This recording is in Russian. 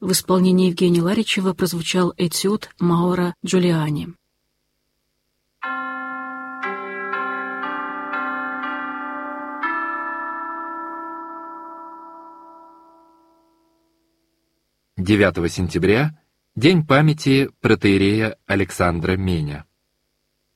В исполнении Евгения Ларичева прозвучал этюд Мауро Джулиани. «9 сентября — День памяти протоиерея Александра Меня».